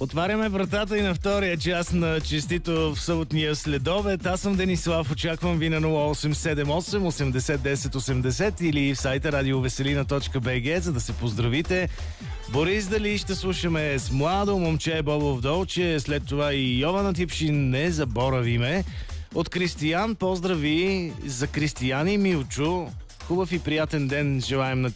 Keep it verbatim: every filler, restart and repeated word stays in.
Отваряме вратата и на втория час на честито в съботния следобед. Аз съм Денислав, очаквам ви на нула осем седем осем осемдесет десет осемдесет или в сайта радиовеселина точка би джи, за да се поздравите. Борис Дали ще слушаме с младо момче Бобов Долче, след това и Йована Типшин, не заборавиме. От Кристиян поздрави за Кристиян и Милчо. Хубав и приятен ден желаем на